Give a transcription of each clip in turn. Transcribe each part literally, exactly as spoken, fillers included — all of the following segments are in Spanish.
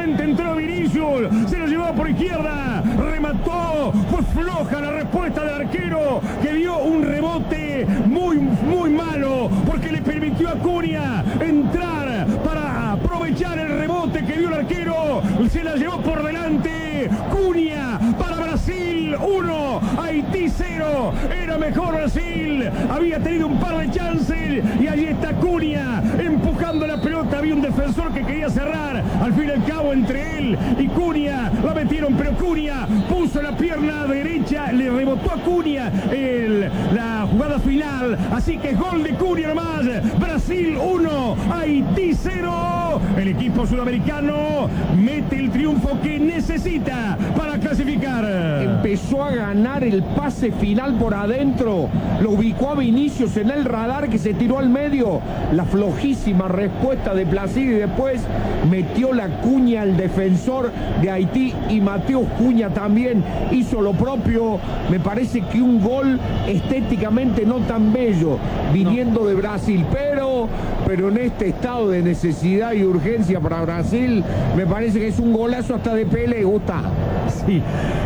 frente, entró Vinicius, se lo llevó por izquierda, remató, fue floja la respuesta del arquero, que dio un rebote muy, muy malo, porque le permitió a Cunha entrar para aprovechar el rebote que dio el arquero, se la llevó por delante, Cunha para Brasil, uno, Haití cero, era mejor Brasil, había tenido un par de chances, y allí está Cunha, empujando la pelota, había un defensor que quería cerrar, al fin y al cabo entre él y Cunha, la metieron, pero Cunha puso la pierna derecha, le rebotó a Cunha el, la jugada final, así que gol de Cunha nomás, Brasil uno, Haití cero, el equipo sudamericano mete el triunfo que necesita para clasificar. Empezó a ganar el pase final por adentro, lo ubicó a Vinicius en el radar que se tiró al medio, la flojísima respuesta de Brasil y después metió la cuña al defensor de Haití y Mateus Cunha también hizo lo propio. Me parece que un gol estéticamente no tan bello viniendo no. de Brasil, pero, pero en este estado de necesidad y urgencia para Brasil me parece que es un golazo hasta de Pelé, gusta. Sí.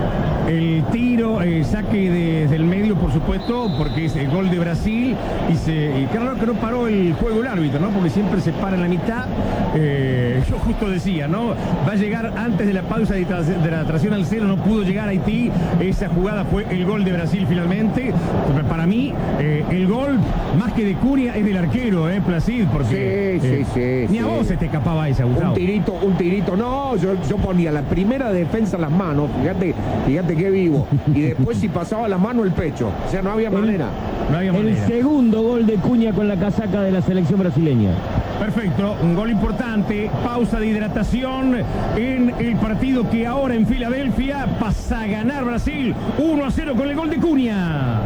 El tiro, eh, saque desde el medio, por supuesto, porque es el gol de Brasil. Y, se, y claro que no paró el juego el árbitro, ¿no? Porque siempre se para en la mitad. Eh, yo justo decía, ¿no? Va a llegar antes de la pausa de, de la tracción al cero, no pudo llegar a Haití. Esa jugada fue el gol de Brasil finalmente. Para mí, eh, el gol, más que de Cunha, es del arquero, ¿eh? Placid, porque sí, eh, sí, sí, ni a sí. vos se te escapaba esa, Gustavo. Un tirito, un tirito. No, yo, yo ponía la primera defensa en las manos, fíjate, fíjate qué vivo. Y después si pasaba la mano el pecho. O sea, no había manera. No había manera. El segundo gol de Cunha con la casaca de la selección brasileña. Perfecto, un gol importante, pausa de hidratación en el partido que ahora en Filadelfia pasa a ganar Brasil uno a cero con el gol de Cunha.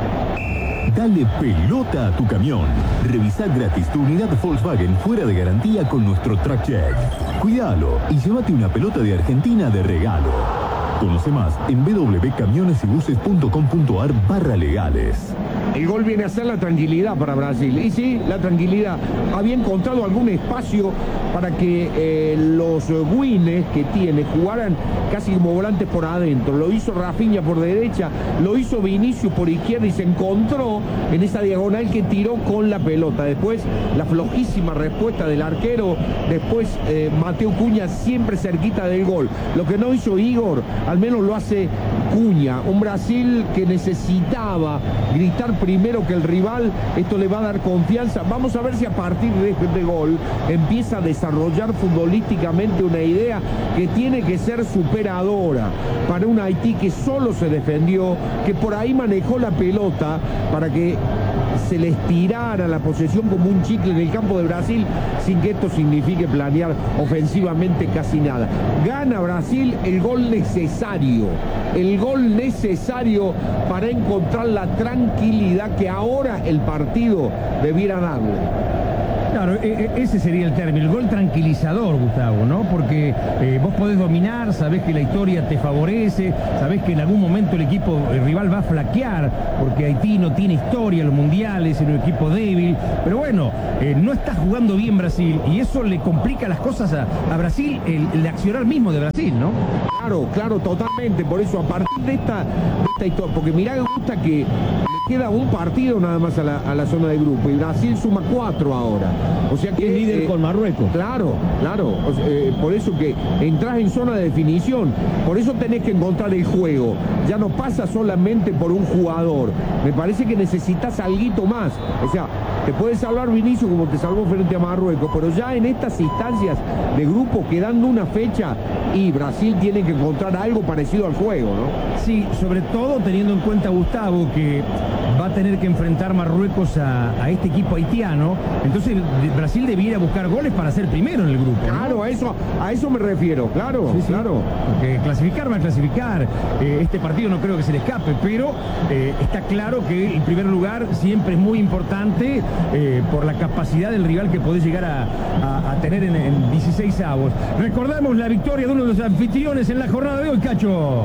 Dale pelota a tu camión. Revisa gratis tu unidad Volkswagen fuera de garantía con nuestro Track Check. Cuídalo y llévate una pelota de Argentina de regalo. Conoce más en w w w punto camiones y buses punto com punto a r barra legales. El gol viene a ser la tranquilidad para Brasil. Y sí, la tranquilidad. Había encontrado algún espacio para que eh, los Guines que tiene jugaran casi como volantes por adentro. Lo hizo Rafinha por derecha, lo hizo Vinicius por izquierda y se encontró en esa diagonal que tiró con la pelota. Después la flojísima respuesta del arquero. Después eh, Mateo Cunha siempre cerquita del gol. Lo que no hizo Igor, al menos lo hace Cunha. Un Brasil que necesitaba gritar primero que el rival. Esto le va a dar confianza. Vamos a ver si a partir de este gol empieza a desarrollar futbolísticamente una idea que tiene que ser superadora para un Haití que solo se defendió, que por ahí manejó la pelota para que se les tirara la posesión como un chicle en el campo de Brasil, sin que esto signifique planear ofensivamente casi nada. Gana Brasil el gol necesario, el gol necesario para encontrar la tranquilidad que ahora el partido debiera darle. Claro, ese sería el término, el gol tranquilizador, Gustavo, ¿no? Porque eh, vos podés dominar, sabés que la historia te favorece, sabés que en algún momento el equipo el rival va a flaquear, porque Haití no tiene historia en los mundiales, es un equipo débil, pero bueno, eh, no está jugando bien Brasil, y eso le complica las cosas a, a Brasil, el, el accionar mismo de Brasil, ¿no? Claro, claro, totalmente, por eso a partir de esta, de esta historia, porque mirá que gusta que le queda un partido nada más a la, a la zona de grupo, y Brasil suma cuatro ahora. O sea que es líder eh, con Marruecos. Claro, claro. O sea, eh, por eso que entras en zona de definición. Por eso tenés que encontrar el juego. Ya no pasa solamente por un jugador. Me parece que necesitas algo más. O sea, te puedes salvar Vinicius como te salvó frente a Marruecos, pero ya en estas instancias de grupo, quedando una fecha, y Brasil tiene que encontrar algo parecido al juego, ¿no? Sí, sobre todo teniendo en cuenta, Gustavo, que va a tener que enfrentar Marruecos a, a este equipo haitiano. Entonces Brasil debiera buscar goles para ser primero en el grupo, ¿no? Claro, a eso, a eso me refiero, claro, sí, sí. claro. Porque clasificar va a clasificar. Eh, este partido no creo que se le escape, pero eh, está claro que el primer lugar siempre es muy importante eh, por la capacidad del rival que podés llegar a, a, a tener en, en dieciséis avos. Recordamos la victoria de uno de los anfitriones en la jornada de hoy, Cacho.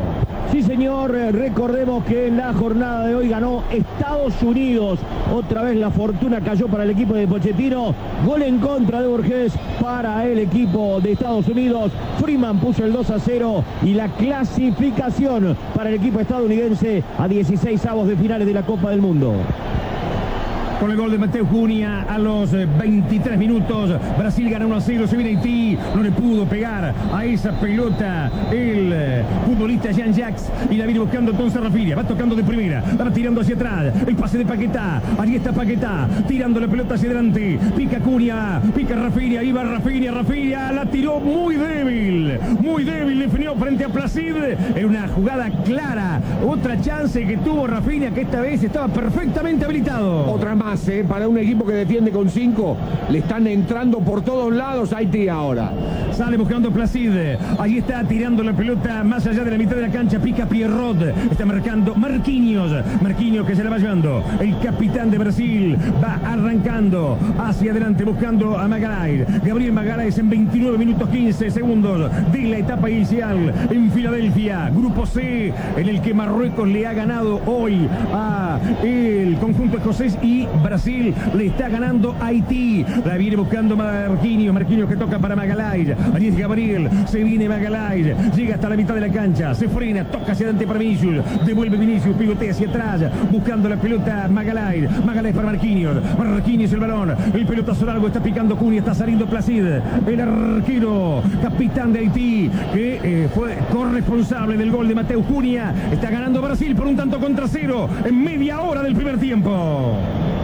Sí, señor, recordemos que en la jornada de hoy ganó Estados Unidos. Otra vez la fortuna cayó para el equipo de Pochettino. Gol en contra de Borges para el equipo de Estados Unidos. Freeman puso el dos a cero y la clasificación para el equipo estadounidense a dieciséis avos de finales de la Copa del Mundo. Con el gol de Mateo Cunha a los veintitrés minutos, Brasil gana uno a cero, se viene Haití, no le pudo pegar a esa pelota el futbolista Jean-Jacques y la viene buscando entonces Rafinha, va tocando de primera, va tirando hacia atrás, el pase de Paquetá, ahí está Paquetá, tirando la pelota hacia adelante, pica Cunha, pica Rafinha, iba Rafinha, Rafinha, la tiró muy débil, muy débil, definió frente a Placid, en una jugada clara, otra chance que tuvo Rafinha que esta vez estaba perfectamente habilitado. Otra más. Eh, para un equipo que defiende con cinco, le están entrando por todos lados a Haití ahora. Sale buscando Placid, ahí está tirando la pelota más allá de la mitad de la cancha, pica Pierrot, está marcando Marquinhos, Marquinhos que se la va llevando, el capitán de Brasil, va arrancando hacia adelante buscando a Magalhães, Gabriel Magalhães en veintinueve minutos quince segundos de la etapa inicial en Filadelfia, grupo C, en el que Marruecos le ha ganado hoy a el conjunto escocés y Brasil le está ganando a Haití. La viene buscando Marquinhos. Marquinhos que toca para Magalhães. Allí es Gabriel. Se viene Magalhães. Llega hasta la mitad de la cancha. Se frena. Toca hacia adelante para Vinicius. Devuelve Vinicius. Pivotea hacia atrás. Buscando la pelota Magalhães. Magalhães para Marquinhos. Marquinhos el balón. El pelotazo largo. Está picando Cunha. Está saliendo Placid. El arquero. Capitán de Haití. Que eh, fue corresponsable del gol de Mateo Cunha. Está ganando Brasil por un tanto contra cero. En media hora del primer tiempo.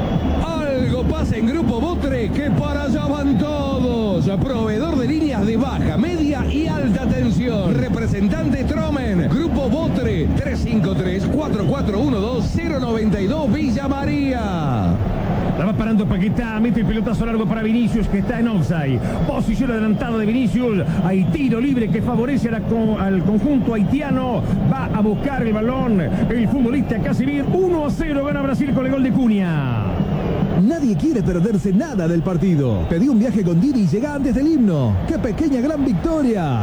Algo pasa en Grupo Botre que para allá van todos. Proveedor de líneas de baja, media y alta tensión. Representante Stromen. Grupo Botre tres cinco tres, cuatro cuatro uno dos, cero nueve dos Villa María. La va parando Paquetá, mete el pelotazo largo para Vinicius que está en offside. Posición adelantada de Vinicius. Hay tiro libre que favorece a la, al conjunto haitiano. Va a buscar el balón el futbolista Casemir. uno a cero gana Brasil con el gol de Cunha. Nadie quiere perderse nada del partido. Pedí un viaje con Didi y llega antes del himno. ¡Qué pequeña gran victoria!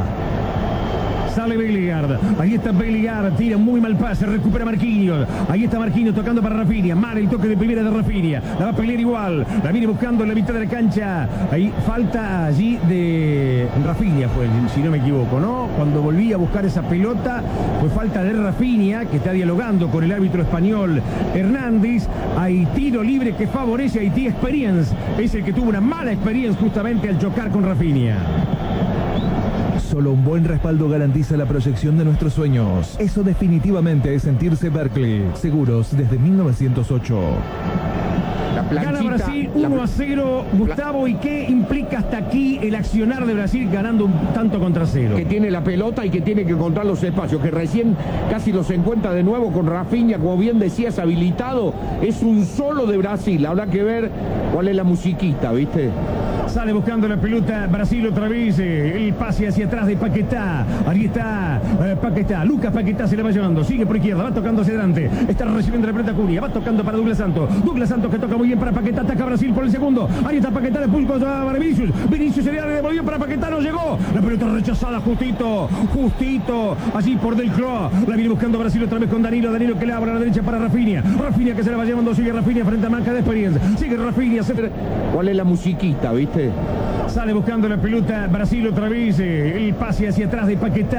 Sale Bellegarde, ahí está Bellegarde, tira muy mal pase, recupera Marquinhos, ahí está Marquinhos tocando para Rafinha, mal el toque de primera de Rafinha, la va a pelear igual, la viene buscando en la mitad de la cancha, ahí falta allí de Rafinha fue, si no me equivoco, ¿no? Cuando volví a buscar esa pelota, fue falta de Rafinha, que está dialogando con el árbitro español Hernández, hay tiro libre que favorece a Haití Experience, es el que tuvo una mala experiencia justamente al chocar con Rafinha. Solo un buen respaldo garantiza la proyección de nuestros sueños. Eso definitivamente es sentirse Berkeley. Seguros desde mil novecientos ocho. Gana Brasil uno a cero, Gustavo, ¿y qué implica hasta aquí el accionar de Brasil ganando un tanto contra cero? Que tiene la pelota y que tiene que encontrar los espacios, que recién casi los encuentra de nuevo con Rafinha, como bien decías, habilitado. Es un solo de Brasil, habrá que ver cuál es la musiquita, ¿viste? Sale buscando la pelota Brasil otra vez, el pase hacia atrás de Paquetá, ahí está eh, Paquetá, Lucas Paquetá se la va llevando, sigue por izquierda, va tocando hacia adelante, está recibiendo la pelota Cunha, va tocando para Douglas Santos, Douglas Santos que toca muy bien para Paquetá, ataca Brasil por el segundo, ahí está Paquetá, le pulco para Vinicius, Vinicius se le devolvió para Paquetá, no llegó, la pelota rechazada justito, justito, allí por Del Cro, la viene buscando Brasil otra vez con Danilo, Danilo que le abre a la derecha para Rafinha, Rafinha que se la va llevando, sigue Rafinha frente a marca de experiencia, sigue Rafinha, se... ¿Cuál es la musiquita, viste? Sale buscando la pelota Brasil otra vez, el pase hacia atrás de Paquetá.